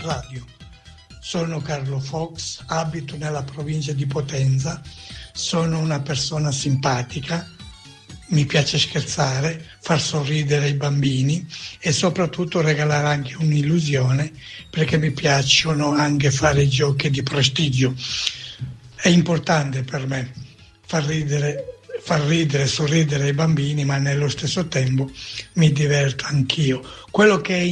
radio. Sono Carlo Fox, abito nella provincia di Potenza, sono una persona simpatica, mi piace scherzare, far sorridere i bambini e soprattutto regalare anche un'illusione, perché mi piacciono anche fare giochi di prestigio. È importante per me far ridere, sorridere i bambini, ma nello stesso tempo mi diverto anch'io. Quello che è